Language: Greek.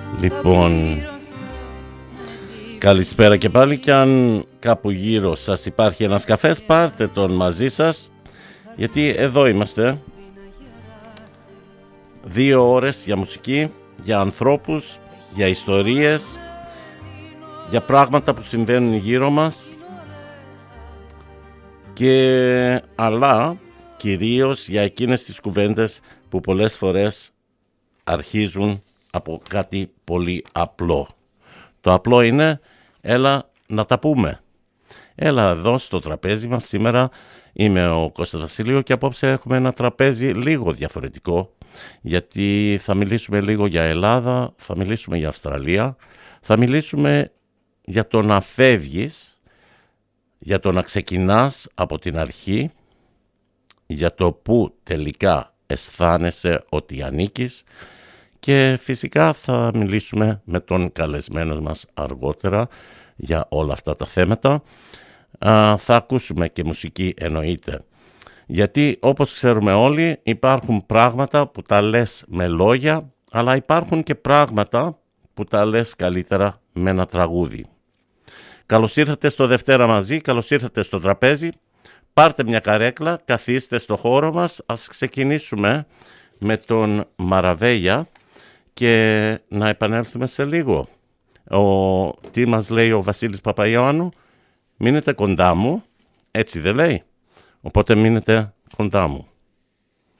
Λοιπόν, καλησπέρα και πάλι. Και αν κάπου γύρω σας υπάρχει ένας καφές, πάρτε τον μαζί σας, γιατί εδώ είμαστε 2 ώρες για μουσική, για ανθρώπους, για ιστορίες, για πράγματα που συμβαίνουν γύρω μας, αλλά κυρίως για εκείνες τις κουβέντες που πολλές φορές αρχίζουν από κάτι πολύ απλό. Το απλό είναι έλα να τα πούμε. Έλα εδώ στο τραπέζι μας σήμερα. Είμαι ο Κώστας Βασίλειο και απόψε έχουμε ένα τραπέζι λίγο διαφορετικό, γιατί θα μιλήσουμε λίγο για Ελλάδα, θα μιλήσουμε για Αυστραλία, θα μιλήσουμε για το να φεύγεις, για το να ξεκινάς από την αρχή, για το που τελικά αισθάνεσαι ότι ανήκεις, και φυσικά θα μιλήσουμε με τον καλεσμένο μας αργότερα για όλα αυτά τα θέματα. Θα ακούσουμε και μουσική, εννοείται, γιατί όπως ξέρουμε όλοι υπάρχουν πράγματα που τα λες με λόγια, αλλά υπάρχουν και πράγματα που τα λες καλύτερα με ένα τραγούδι. Καλώς ήρθατε στο Δευτέρα μαζί, καλώς ήρθατε στο τραπέζι. Πάρτε μια καρέκλα, καθίστε στο χώρο μας. Ας ξεκινήσουμε με τον Μαραβέγια και να επανέλθουμε σε λίγο. Τι μας λέει ο Βασίλης Παπαϊωάννου? Μείνετε κοντά μου, έτσι δεν λέει? Οπότε μείνετε κοντά μου.